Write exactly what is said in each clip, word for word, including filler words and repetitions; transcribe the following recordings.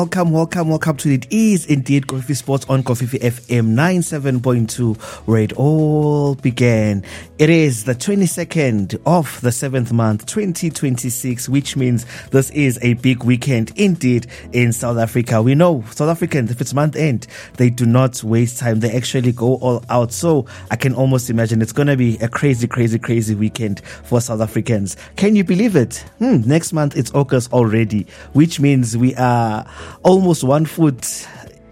Welcome, welcome, welcome to it is indeed Kofifi Sports on Kofifi F M ninety-seven point two, where it all began. It is the twenty-second of the seventh month, twenty twenty-six, which means this is a big weekend indeed in South Africa. We know South Africans, if it's month end, they do not waste time. They actually go all out. So I can almost imagine it's going to be a crazy, crazy, crazy weekend for South Africans. Can you believe it? Hmm, next month it's August already, which means we are almost one foot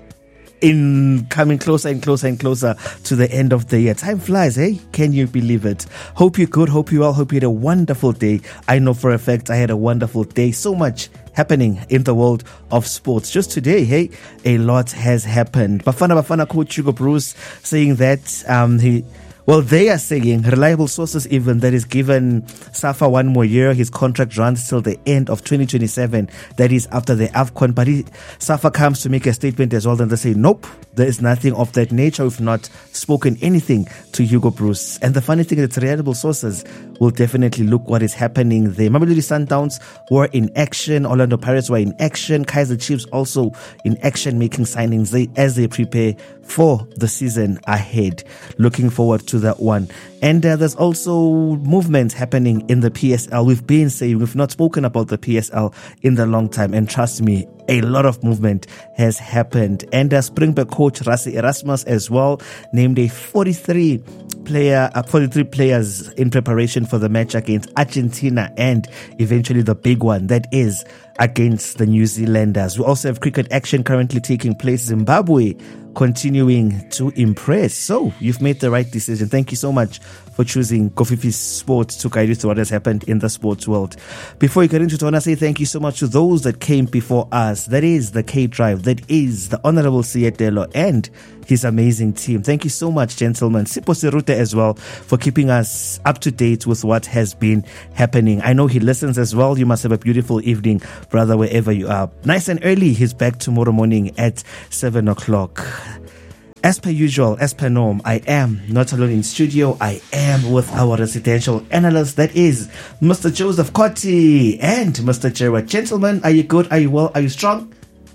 in coming closer and closer and closer to the end of the year. Time flies, hey? Can you believe it? Hope you're good. Hope you all. Hope you had a wonderful day. I know for a fact I had a wonderful day. So much happening in the world of sports. Just today, hey, a lot has happened. Bafana Bafana coach Hugo Broos saying that um, he... Well, they are saying, reliable sources even, that is given Safa one more year. His contract runs till the end of twenty twenty-seven. That is after the AFCON. But he, Safa comes to make a statement as well. Then they say, nope, there is nothing of that nature. We've not spoken anything to Hugo Broos. And the funny thing is, it's reliable sources will definitely look what is happening there. Mamelodi Sundowns were in action. Orlando Pirates were in action. Kaizer Chiefs also in action, making signings they, as they prepare for the season ahead. Looking forward to that one. And uh, there's also movements happening in the P S L. We've been saying we've not spoken about the P S L in the long time, and trust me, a lot of movement has happened. And uh, Springbok coach Rassie Erasmus as well named a forty-three player, uh, forty-three players in preparation for the match against Argentina, and eventually the big one that is against the New Zealanders. We also have cricket action currently taking place. Zimbabwe continuing to impress. So you've made the right decision. Thank you so much for choosing Kofifi Sports to guide you through what has happened in the sports world. Before you get into it, I want to say thank you so much to those that came before us. That is the K-Drive. That is the Honorable Sietelo and his amazing team. Thank you so much, gentlemen. Sipho Serute as well for keeping us up to date with what has been happening. I know he listens as well. You must have a beautiful evening, brother, wherever you are. Nice and early. He's back tomorrow morning at seven o'clock. As per usual, as per norm, I am not alone in studio. I am with our residential analyst, that is Mister Joseph Kotti and Mister Jared. Gentlemen, are you good? Are you well? Are you strong?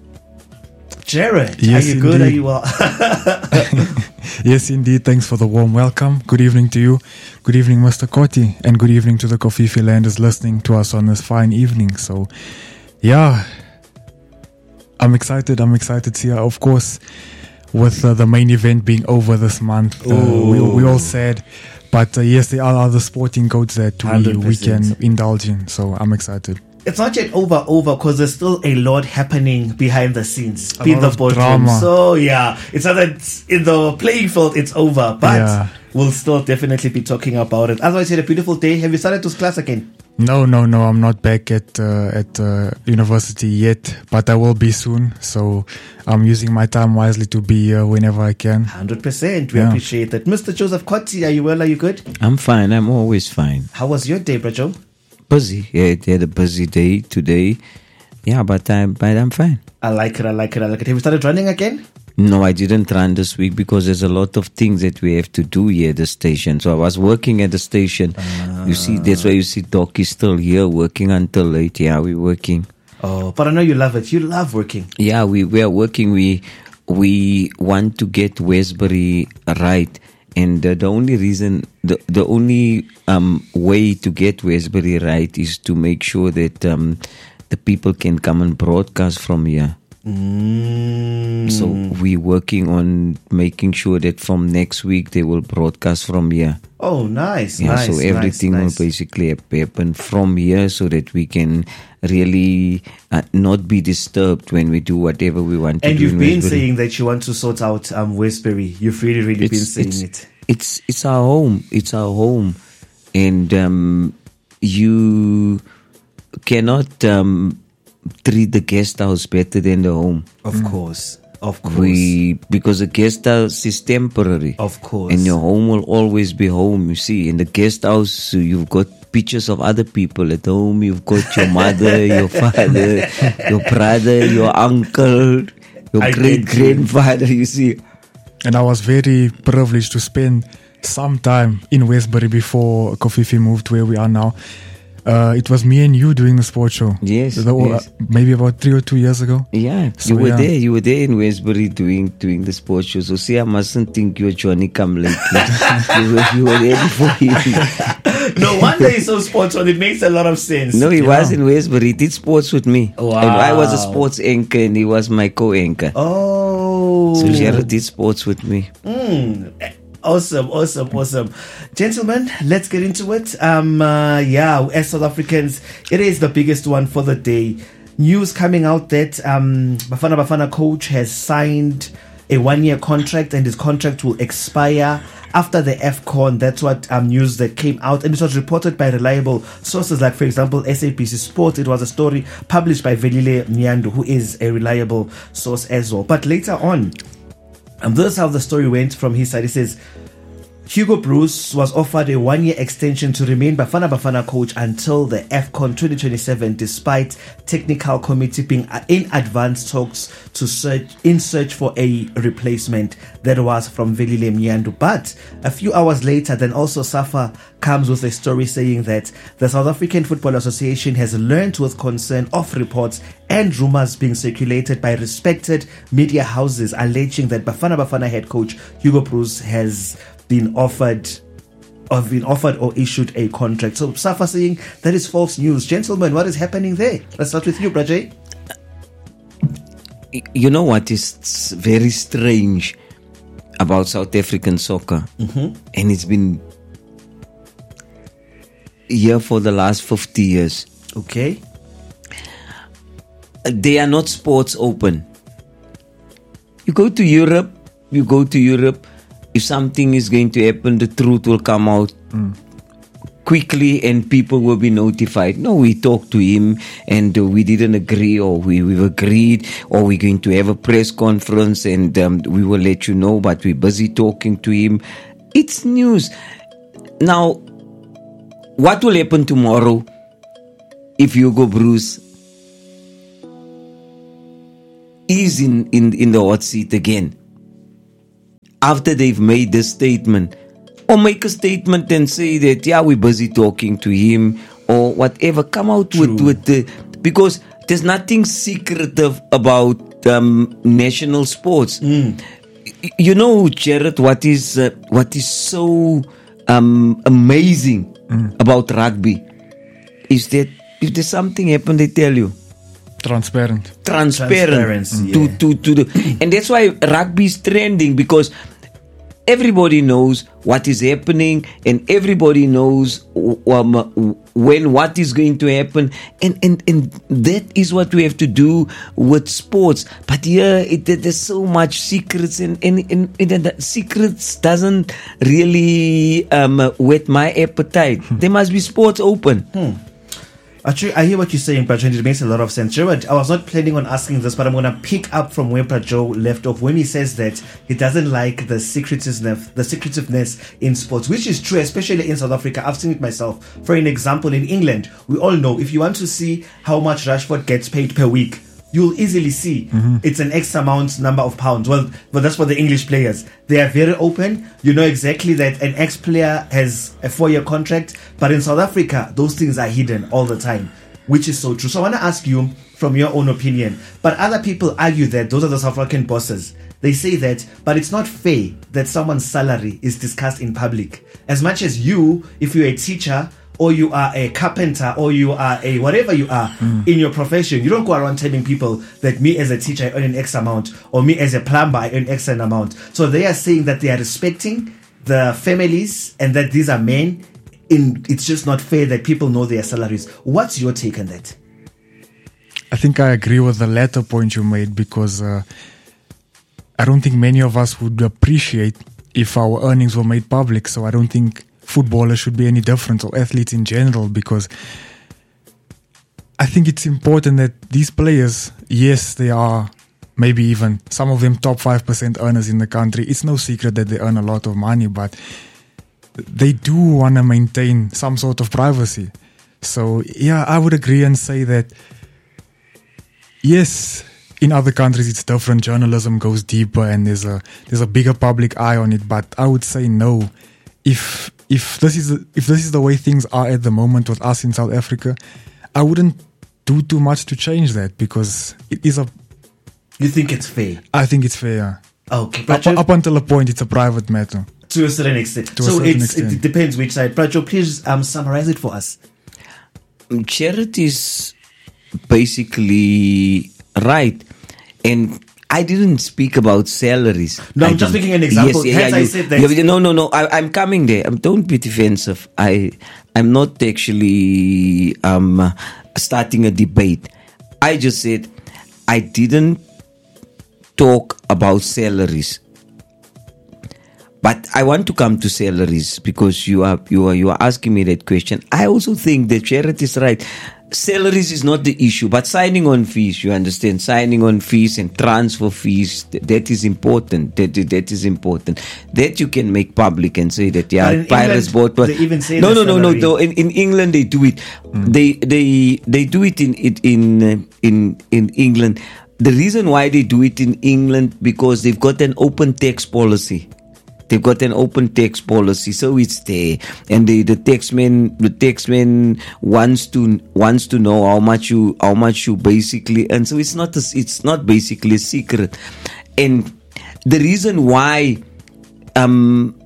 Jared, yes, are you indeed. good? Are you well? Yes, indeed. Thanks for the warm welcome. Good evening to you. Good evening, Mister Kotti, and good evening to the Kofifi Landers listening to us on this fine evening. So, yeah, I'm excited. I'm excited here. Of course, with uh, the main event being over this month, uh, we, we all sad. But uh, yes, there are other sporting codes that we, we can indulge in. So I'm excited. It's not yet over, over, because there's still a lot happening behind the scenes, A in lot the of boardroom. drama. So yeah, it's not that in the playing field it's over, but Yeah. we'll still definitely be talking about it. Otherwise, you had a beautiful day. Have you started to class again? No, no, no. I'm not back at uh, at uh, university yet, but I will be soon. So I'm using my time wisely to be here whenever I can. one hundred percent. We Yeah. appreciate that. Mister Joseph Kotti, are you well? Are you good? I'm fine. I'm always fine. How was your day, Brajo? Busy. Yeah, it had a busy day today. Yeah, but I'm, but I'm fine. I like it. I like it. I like it. Have you started running again? No, I didn't run this week because there's a lot of things that we have to do here at the station. So I was working at the station. Uh, you see, that's why you see Doc is still here working until late. Yeah, we're working. Oh, but I know you love it. You love working. Yeah, we, we are working. We, we want to get Westbury right. And uh, the only reason, the, the only um, way to get Westbury right is to make sure that um, the people can come and broadcast from here. Mm. So we're working on making sure that from next week they will broadcast from here. Oh, nice, Yeah, nice. so everything nice, nice. will basically happen from here so that we can really uh, not be disturbed when we do whatever we want to And do. you've in been Westbury. saying that you want to sort out um, Westbury. You've really, really been saying it's, it. It's it's our home. It's our home, and um, you cannot um, treat the guest house better than the home. Of course, of course. We because the guest house is temporary. Of course. And your home will always be home. You see, in the guest house, you've got pictures of other people at home. You've got your mother, your father, your brother, your uncle, your I great get you. grandfather. You see. And I was very privileged to spend some time in Westbury before Kofifi moved where we are now. Uh, it was me and you doing the sports show. Yes, The- yes. uh, maybe about three or two years ago. Yeah, So, you were yeah. there. You were there in Westbury doing doing the sports show. So see, I mustn't think you're Johnny come lately. you, were, you were there before him. No wonder he's so sports on. It makes a lot of sense. No, he Yeah. was in Westbury. He did sports with me. Wow. And I was a sports anchor and he was my co-anchor. Oh. So Jared did sports with me. Mm. Awesome, awesome, awesome. Gentlemen, let's get into it. Um, uh, yeah, as South Africans, it is the biggest one for the day. News coming out that um, Bafana Bafana coach has signed a one-year contract and his contract will expire after the AFCON. That's what um, news that came out, and it was reported by reliable sources like, for example, S A B C Sport. It was a story published by Velile Nyando, who is a reliable source as well. But later on, and this is how the story went from his side. He says, Hugo Bruce was offered a one-year extension to remain Bafana Bafana coach until the AFCON twenty twenty-seven, despite technical committee being in advanced talks to search in search for a replacement. That was from Velile Mnyandu. But a few hours later, then also SAFA comes with a story saying that the South African Football Association has learned with concern of reports and rumors being circulated by respected media houses alleging that Bafana Bafana head coach Hugo Bruce has been offered or been offered or issued a contract. So SAFA saying that is false news. Gentlemen, what is happening there? Let's start with you, Brajay. You know what is very strange about South African soccer? Mm-hmm. And it's been here for the last fifty years. Okay. They are not sports open. You go to Europe, you go to Europe, if something is going to happen, the truth will come out mm. quickly and people will be notified. No, we talked to him and uh, we didn't agree, or we, we've agreed, or we're going to have a press conference and um, we will let you know, but we're busy talking to him. It's news. Now, what will happen tomorrow if Hugo Bruce is in, in, in the hot seat again? After they've made this statement, or make a statement and say that, yeah, we're busy talking to him, or whatever. Come out True. with, with the, because there's nothing secretive about um, national sports. Mm. You know, Jared, what is, uh, what is so um, amazing mm. about rugby is that if there's something happen, they tell you. Transparent. Transparent. Transparency, To, yeah. to, to the, and that's why rugby is trending, because everybody knows what is happening and everybody knows um, when what is going to happen, and, and, and that is what we have to do with sports. But here it, there's so much secrets, and, and, and, and the secrets doesn't really um, whet my appetite. There must be sports open. Hmm. Actually, I hear what you're saying, Brajo, and it makes a lot of sense. Gerard, I was not planning on asking this, but I'm going to pick up from where Brajo left off when he says that he doesn't like the secretiveness, the secretiveness in sports, which is true, especially in South Africa. I've seen it myself. For an example, in England, we all know if you want to see how much Rashford gets paid per week, you'll easily see mm-hmm. it's an X amount number of pounds. Well, but that's for the English players. They are very open. You know exactly that an ex-player has a four-year contract. But in South Africa, those things are hidden all the time, which is so true. So I want to ask you from your own opinion. But other people argue that those are the South African bosses. They say that, but it's not fair that someone's salary is discussed in public. As much as you, if you're a teacher, or you are a carpenter, or you are a whatever you are mm. in your profession, you don't go around telling people that me as a teacher I earn an X amount, or me as a plumber I earn X amount. So they are saying that they are respecting the families and that these are men. In it's just not fair that people know their salaries. What's your take on that? I think I agree with the latter point you made, because uh, I don't think many of us would appreciate if our earnings were made public. So I don't think footballers should be any different, or athletes in general, because I think it's important that these players, yes, they are maybe even some of them top five percent earners in the country. It's no secret that they earn a lot of money, but they do want to maintain some sort of privacy. So yeah, I would agree and say that yes, in other countries it's different. Journalism goes deeper and there's a there's a bigger public eye on it. But I would say no. If if this is if this is the way things are at the moment with us in South Africa, I wouldn't do too much to change that, because it is a. You think it's fair? I think it's fair. Okay, up, up until a point, it's a private matter. To a certain extent. To so certain it's, extent. it depends which side. Prajo, please um, summarize it for us. Charity's basically right, and I didn't speak about salaries. No, I I'm just didn't. making an example. Yes, yeah, Hence yeah, I you- said that. yeah, no, no, no. I, I'm coming there. Um, don't be defensive. I, I'm not actually um, starting a debate. I just said I didn't talk about salaries. But I want to come to salaries because you are you are you are asking me that question. I also think that charity is right. Salaries is not the issue, but signing on fees, you understand, signing on fees and transfer fees, th- that is important. That that is important. That you can make public and say that But yeah, in Pirates England, bought. But they even say no, the no, no, no, salary. no. In, in England, they do it. They they they do it in it in uh, in in England. The reason why they do it in England because they've got an open tax policy. They've got an open tax policy, so it's there. And the the taxman the taxman wants to wants to know how much you how much you basically, and so it's not a, it's not basically a secret. And the reason why um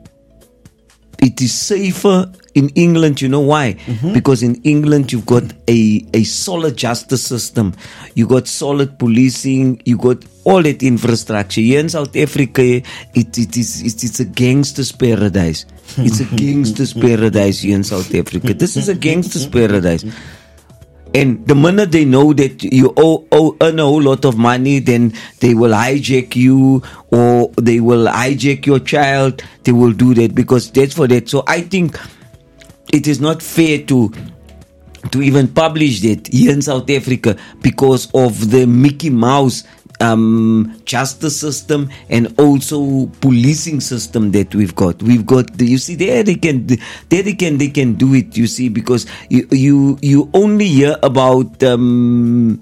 it is safer in England, you know why? Mm-hmm. Because in England you've got a, a solid justice system, you got solid policing, you got all that infrastructure. Here in South Africa, it, it is it, it's a gangster's paradise. It's a gangster's paradise here in South Africa. This is a gangster's paradise. And the minute they know that you owe, owe, earn a whole lot of money, then they will hijack you or they will hijack your child. They will do that because that's for that. So I think it is not fair to to even publish that here in South Africa because of the Mickey Mouse um, justice system and also policing system that we've got. We've got the, you see there they can there they can they can do it. You see, because you you you only hear about um,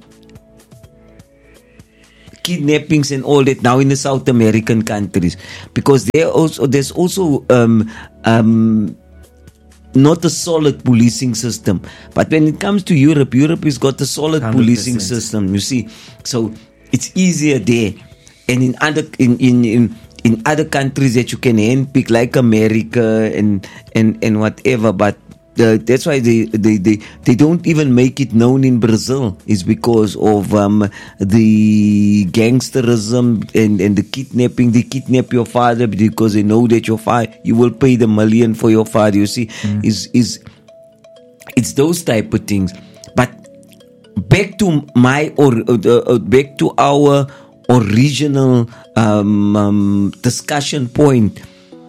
kidnappings and all that now in the South American countries because there also there's also um um. not a solid policing system. But when it comes to Europe, Europe has got a solid one hundred percent policing system, you see. So it's easier there. And in other in, in, in, in other countries that you can handpick, like America and and, and whatever, but uh, that's why they, they, they, they don't even make it known in Brazil. It's because of um, the gangsterism and, and the kidnapping. They kidnap your father because they know that your father, you will pay the million for your father. You see, mm. is is it's those type of things. But back to my or uh, uh, back to our original um, um, discussion point.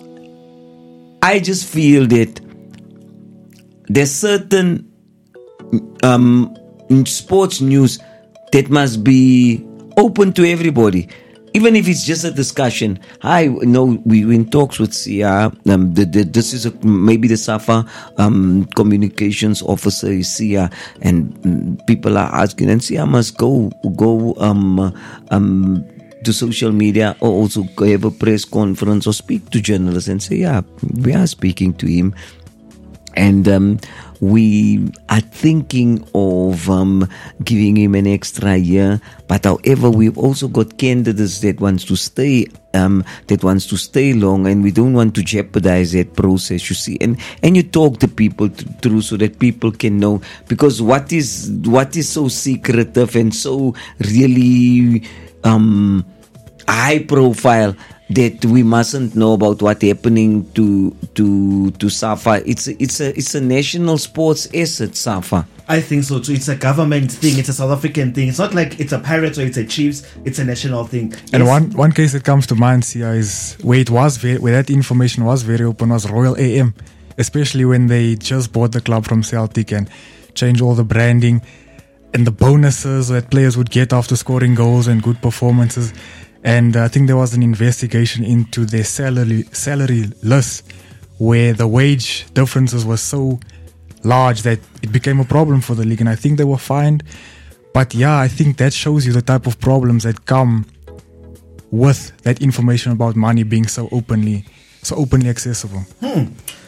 I just feel that there's certain um, sports news that must be open to everybody, even if it's just a discussion. I know we were in talks with Sia. Um, the, the, this is a, maybe the SAFA um, communications officer is Sia, and um, people are asking, and Sia must go go um um. to social media or also have a press conference or speak to journalists and say, yeah, we are speaking to him. And um, we are thinking of um, giving him an extra year. But however, we've also got candidates that wants to stay, um, that wants to stay long, and we don't want to jeopardize that process. You see, and and you talk to people th- through so that people can know, because what is what is so secretive and so really um, high profile that we mustn't know about what's happening to to to SAFA. It's a, it's a it's a national sports asset, SAFA. I think so too. It's a government thing. It's a South African thing. It's not like it's a Pirates or it's a Chiefs. It's a national thing. And Yes. one, one case that comes to mind, Sia, is where it was very, where that information was very open was Royal A M, especially when they just bought the club from Celtic and changed all the branding and the bonuses that players would get after scoring goals and good performances. And I think there was an investigation into their salary salary list where the wage differences were so large that it became a problem for the league, and I think they were fined. But yeah, I think that shows you the type of problems that come with that information about money being so openly so openly accessible. Hmm.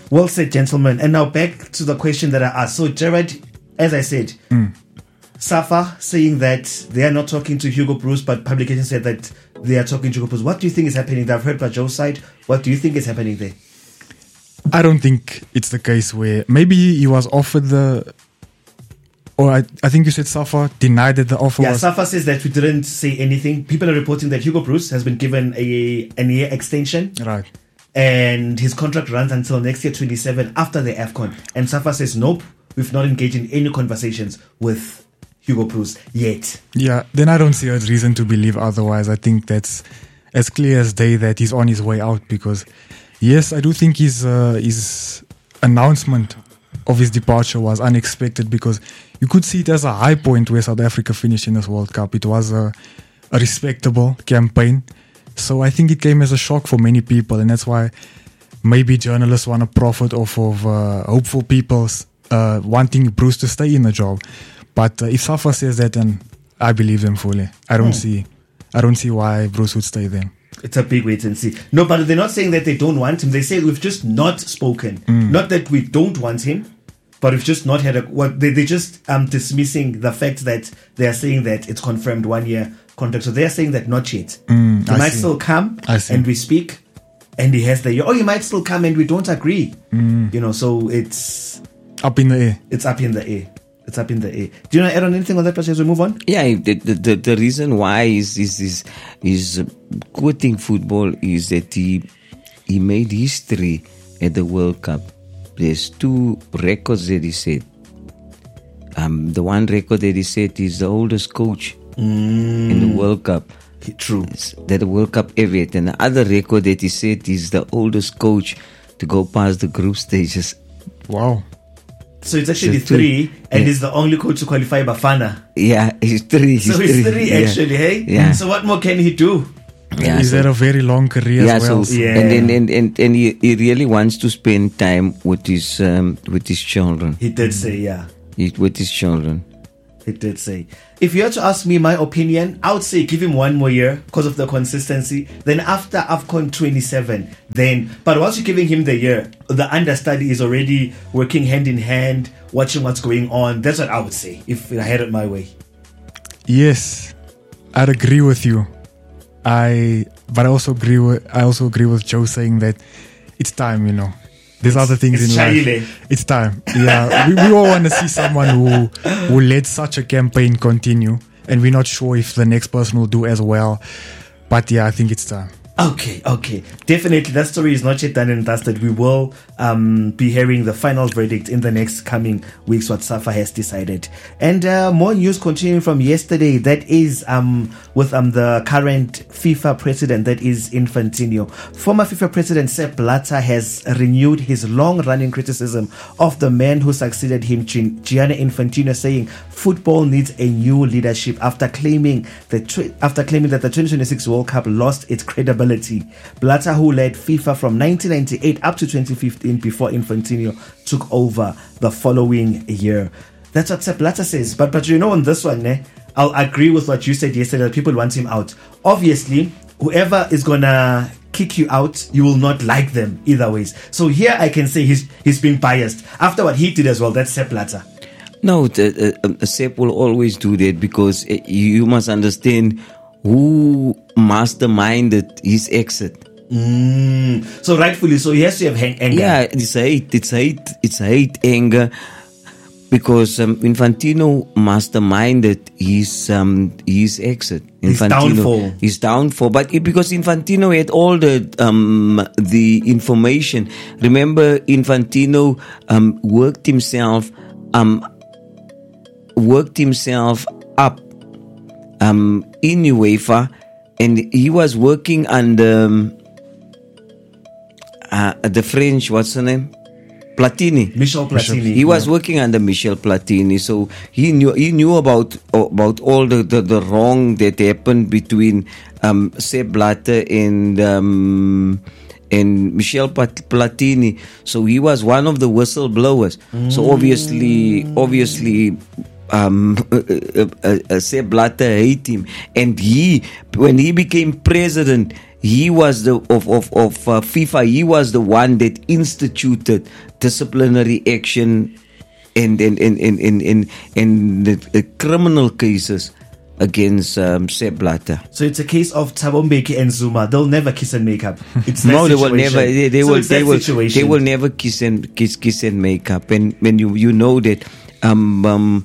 Well said, gentlemen. And now back to the question that I asked. So, Jared, as I said, Mm. SAFA saying that they are not talking to Hugo Broos, but publication said that they are talking to Hugo Broos. What do you think is happening there? I've heard by Joe's side. What do you think is happening there? I don't think it's the case where maybe he was offered the, or I, I think you said SAFA denied that the offer Yeah, was. SAFA says that we didn't say anything. People are reporting that Hugo Broos has been given a an year extension. Right. And his contract runs until next year, twenty-seven, after the AFCON. And SAFA says, nope, we've not engaged in any conversations with Hugo Broos yet. Yeah, then I don't see a reason to believe otherwise. I think that's as clear as day that he's on his way out because, yes, I do think his, uh, his announcement of his departure was unexpected because you could see it as a high point where South Africa finished in this World Cup. It was a, a respectable campaign. So I think it came as a shock for many people, and that's why maybe journalists want to profit off of uh, hopeful people's uh, wanting Broos to stay in the job. But uh, if SAFA says that, then I believe them fully. I don't Hmm. see, I don't see why Broos would stay there. It's a big wait and see. No, but they're not saying that they don't want him. They say we've just not spoken. Mm. Not that we don't want him, but we've just not had a. What they, they're just um, dismissing the fact that they are saying that it's confirmed one year contract. So they're saying that not yet. Mm, he I might see. still come I see. and we speak, and he has the year. Or he might still come and we don't agree. Mm. You know, so it's Up in the air. it's up in the air. It's up in the air. Do you want to add on anything on that, Pasha, as we move on? Yeah, the, the, the, the reason why is is is, is quitting football is that he he made history at the World Cup. There's two records that he set. Um, the one record that he set is the oldest coach Mm. in the World Cup. True. It's- that the World Cup ever had. And the other record that he set is the oldest coach to go past the group stages. Wow. So it's actually So two- three, and yeah. he's the only coach to qualify Bafana. Yeah, he's three. He's So it's three, yeah. actually, hey? Yeah. So what more can he do? Yeah, Is so- that a very long career yeah, as well? so Yeah. and and and and, and he, he really wants to spend time with his um, with his children. He did say, yeah. He, with his children. He did say. If you had to ask me my opinion, I would say give him one more year because of the consistency. Then after AFCON twenty-seven, then, but once you're giving him the year, the understudy is already working hand in hand, watching what's going on. That's what I would say if I had it my way. Yes, I'd agree with you. I, but I also agree with I also agree with Joe saying that it's time. You know, there's other things it's in Chile. life. It's time. Yeah, we, we all want to see someone who who let such a campaign continue, and we're not sure if the next person will do as well. But yeah, I think it's time. Okay, okay. Definitely, that story is not yet done and dusted. We will um, be hearing the final verdict in the next coming weeks, what SAFA has decided. And uh, more news continuing from yesterday, that is um, with um, the current FIFA president, that is Infantino. Former FIFA president Sepp Blatter has renewed his long-running criticism of the man who succeeded him, Gian- Gianni Infantino, saying football needs a new leadership after claiming, the tw- after claiming that the twenty twenty-six World Cup lost its credibility. Blatter, who led FIFA from nineteen ninety-eight up to twenty fifteen before Infantino took over the following year. That's what Sepp Blatter says. But but you know, on this one, eh, I'll agree with what you said yesterday, that people want him out. Obviously, whoever is gonna kick you out, you will not like them either ways. So here I can say he's he's being biased. After what he did as well, that's Sepp Blatter. No, the, uh, uh, Sepp will always do that because uh, you must understand who masterminded his exit. Mm. So rightfully so, he has to have hang- anger. Yeah, it's hate, it's hate, it's hate, anger, because um, Infantino masterminded his um, his exit. His Infantino, downfall. His downfall, but it, because Infantino had all the um, the information. Remember, Infantino um, worked himself um, worked himself up um, in UEFA, and he was working under um, uh, the French. What's the name? Platini. Michel Platini. He was working under Michel Platini, so he knew he knew about about all the, the, the wrong that happened between um, Sepp Blatter and um, and Michel Platini. So he was one of the whistleblowers. So obviously, obviously, um, uh, uh, uh, uh, Sepp Blatter hate him, and he, when he became president, he was the of of of uh, FIFA. He was the one that instituted disciplinary action and and and and and and, and the, the criminal cases against um, Sepp Blatter. So it's a case of Thabo Mbeki and Zuma. They'll never kiss and make up. It's that no, they situation. will never. They, they so will. it's They that will. situation. They will never kiss and kiss kiss and make up. And when you you know that um, um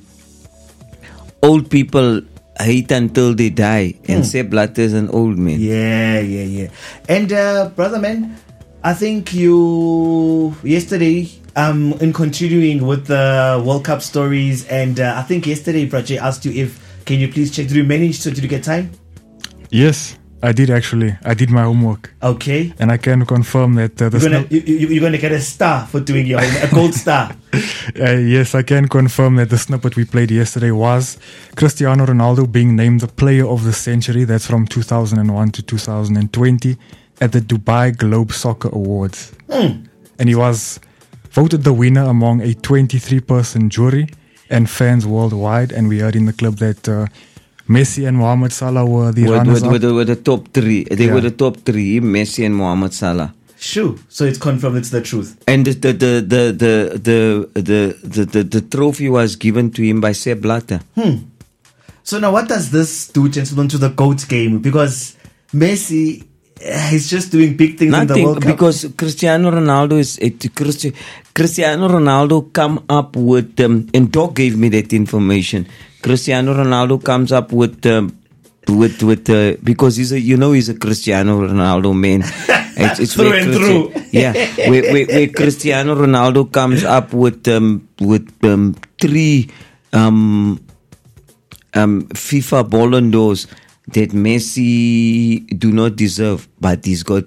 old people hate until they die, and Hmm. Sepp Blatter is an old man. Yeah, yeah, yeah. And uh, brother man, I think you yesterday, um, in continuing with the World Cup stories, and uh, I think yesterday Prache asked you if can you please check. Did you manage to? Did you get time? Yes, I did actually. I did my homework, Okay. and I can confirm that uh, the You're gonna snip- you, you, you're gonna get a star for doing your homework, a gold star. uh, yes, I can confirm that the snippet we played yesterday was Cristiano Ronaldo being named the Player of the Century. That's from two thousand one to two thousand twenty at the Dubai Globe Soccer Awards, Mm. and he was voted the winner among a twenty-three person jury and fans worldwide. And we heard in the clip that uh, Messi and Mohamed Salah were the Were, runners were, up. were, the, were the top three. They Yeah. were the top three. Messi and Mohamed Salah. Sure. So it's confirmed. It's the truth. And the the the the the the the, the, the, the trophy was given to him by Sepp Blatter. Hmm. So now, what does this do, gentlemen, to the GOAT game? Because Messi uh, is just doing big things in the Nothing, World Cup. because Cristiano Ronaldo is it, Christi, Cristiano Ronaldo come up with um, and Doc gave me that information. Cristiano Ronaldo comes up with um, with with uh, because he's a you know he's a Cristiano Ronaldo man. It's, it's Through where and Christi- through. Yeah, where, where, where Cristiano Ronaldo comes up with um, with um, three um, um, FIFA Ballon d'Ors that Messi do not deserve, but he's got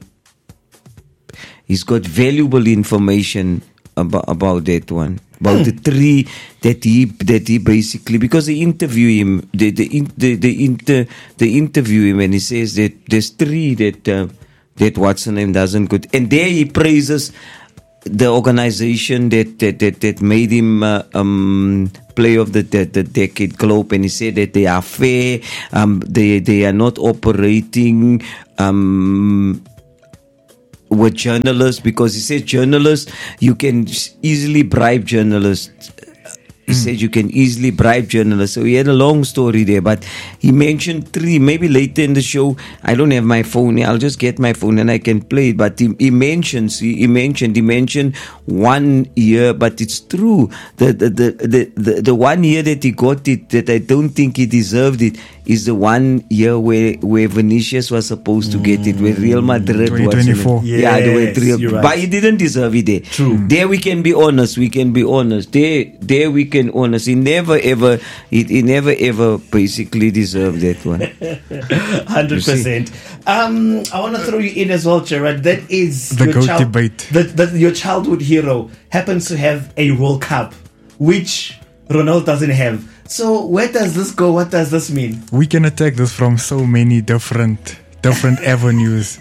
he's got valuable information about about that one, about the three that he that he basically, because they interview him, they they in, they, they, inter, they interview him, and he says that there's three that uh, that what's the name doesn't good, and there he praises the organization that that that, that made him uh, um, player of the, the the decade Globe, and he said that they are fair, um, they they are not operating um, with journalists, because he said journalists, you can easily bribe journalists. He said you can easily bribe journalists. So he had a long story there, but he mentioned three. Maybe later in the show, I don't have my phone here. I'll just get my phone and I can play it. But he, he mentions, he, he mentioned, he mentioned one year, but it's true. The the, the the the the one year that he got it, that I don't think he deserved it, is the one year where where Vinicius was supposed to get it, where Real Madrid was. twenty twenty-four. Yeah, the way Yes, Real, you're right. but he didn't deserve it there. True. There we can be honest. We can be honest. There, there we can honest. He never ever, he, he never ever basically deserved that one. Hundred percent. Um, I want to throw you in as well, Gerard. That is The your GOAT child- debate. That, that your childhood hero happens to have a World Cup, which Ronaldo doesn't have. So where does this go? What does this mean? We can attack this from so many different different avenues.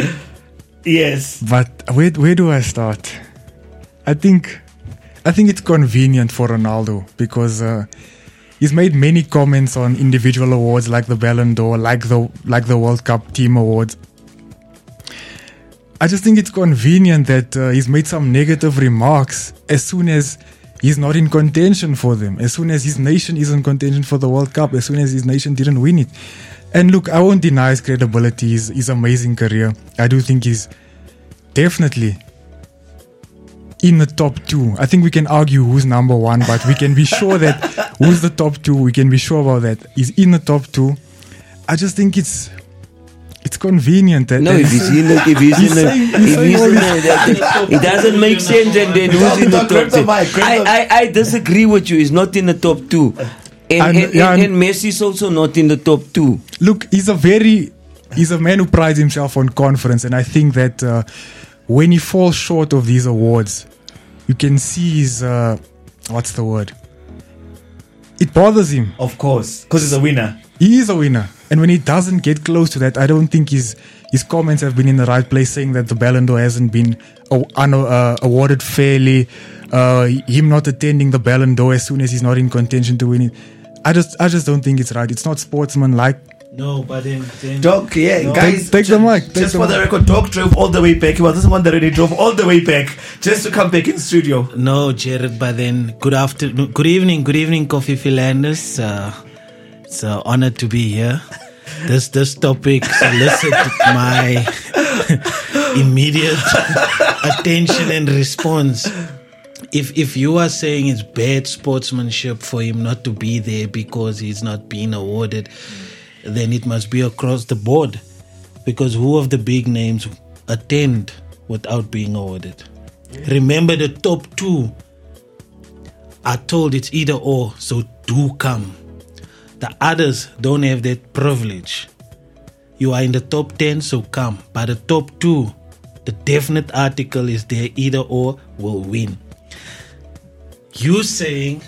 Yes. But where where do I start? I think I think it's convenient for Ronaldo because uh, he's made many comments on individual awards like the Ballon d'Or, like the like the World Cup team awards. I just think it's convenient that uh, he's made some negative remarks as soon as he's not in contention for them, as soon as his nation is in contention for the World Cup, as soon as his nation didn't win it. And look, I won't deny his credibility, his, his amazing career. I do think he's definitely in the top two. I think we can argue who's number one, but we can be sure that who's the top two. We can be sure about that. He's in the top two. I just think it's it's convenient that No, that if he's in the, if he's in the, saying- he's if saying he's all in the, this- that- it doesn't make sense. And then who's in the Grab the top two? mic, grab the- I, I, I disagree with you. He's not in the top two, and And- and, yeah, and, and- and Messi's also not in the top two. Look, he's a very he's a man who prides himself on confidence, and I think that uh, when he falls short of these awards, you can see his uh, what's the word? It bothers him. Of course, because he's a winner. He is a winner, and when he doesn't get close to that, I don't think his his comments have been in the right place, saying that the Ballon d'Or hasn't been uh, un- uh, awarded fairly. uh, him not attending the Ballon d'Or as soon as he's not in contention to win it. I just, I just don't think it's right. It's not sportsman-like. No, but then, then Doc, yeah, no. guys. Take- take the ju- mic, take Just the for the mic. record, Doc drove all the way back. He was the one that really drove all the way back just to come back in studio. No, Jared, but then good afternoon, good evening, good evening, Coffee Philanders. Uh, it's an honor to be here. This this topic solicited my immediate attention and response. If if you are saying it's bad sportsmanship for him not to be there because he's not being awarded, then it must be across the board. Because who of the big names attend without being awarded? Remember, the top two are told it's either or, so do come. The others don't have that privilege. You are in the top ten, so come. But the top two, the definite article is there, either or will win. You saying,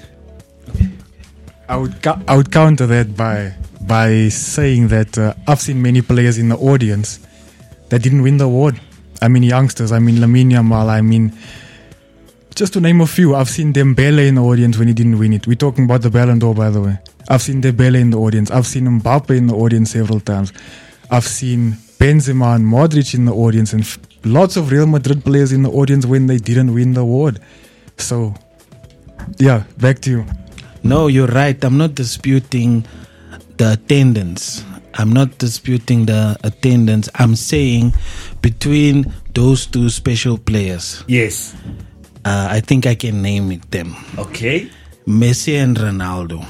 I would, cou- I would counter that by, by saying that uh, I've seen many players in the audience that didn't win the award. I mean youngsters, I mean Lamine Yamal, I mean, just to name a few, I've seen Dembele in the audience when he didn't win it. We're talking about the Ballon d'Or, by the way. I've seen Dembele in the audience. I've seen Mbappe in the audience several times. I've seen Benzema and Modric in the audience, and f- lots of Real Madrid players in the audience when they didn't win the award. So, yeah, back to you. no, you're right. I'm not disputing the attendance. I'm not disputing the attendance. I'm saying between those two special players, Yes. uh, I think I can name it them. Okay. Messi and Ronaldo.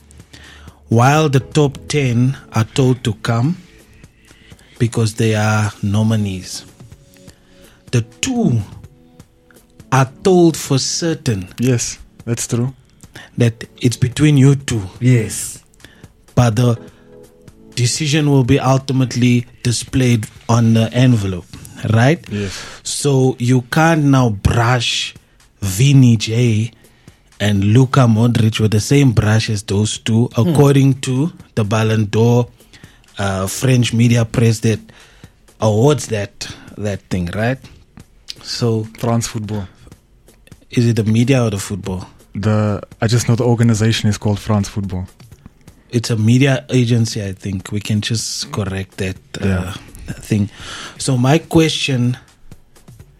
While the top ten are told to come because they are nominees, the two are told for certain Yes, that's true. that it's between you two, Yes. but the decision will be ultimately displayed on the envelope, right? Yes. So you can't now brush Vini J and Luka Modric with the same brush as those two, according to the Ballon d'Or uh, French media press that awards that that thing, right? So France football. is it the media or the football? The I just know the organization is called France Football. It's a media agency, I think. We can just correct that uh, Yeah. thing. So my question